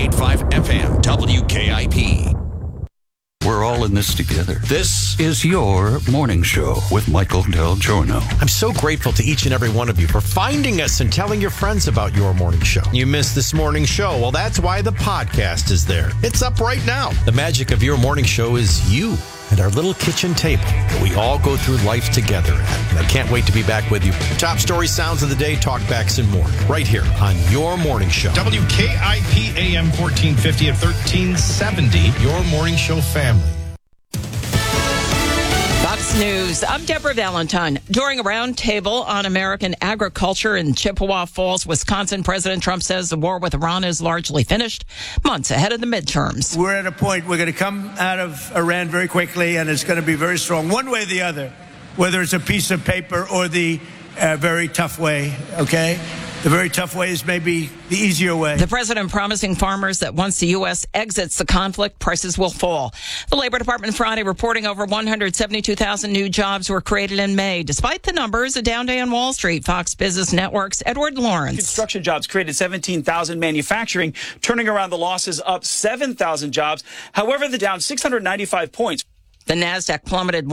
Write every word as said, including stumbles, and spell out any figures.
point five F M, W K I P. We're all in this together. This is your morning show with Michael Del Giorno. I'm so grateful to each and every one of you for finding us and telling your friends about your morning show. You missed this morning show. Well, that's why the podcast is there. It's up right now. The magic of your morning show is you and our little kitchen table that we all go through life together at. And I can't wait to be back with you. Top story, sounds of the day, talkbacks, and more. Right here on your morning show. W K I P A M fourteen fifty and thirteen seventy, your morning show family. Fox News. I'm Deborah Valentine. During a roundtable on American agriculture in Chippewa Falls, Wisconsin, President Trump says the war with Iran is largely finished, months ahead of the midterms. We're at a point we're going to come out of Iran very quickly, and it's going to be very strong, one way or the other, whether it's a piece of paper or the uh, very tough way, okay? The very tough way is maybe the easier way. The president promising farmers that once the U S exits the conflict, prices will fall. The Labor Department Friday reporting over one hundred seventy-two thousand new jobs were created in May. Despite the numbers, a down day on Wall Street. Fox Business Network's Edward Lawrence. Construction jobs created seventeen thousand. Manufacturing turning around the losses, up seven thousand jobs. However, the down six hundred ninety-five points. The NASDAQ plummeted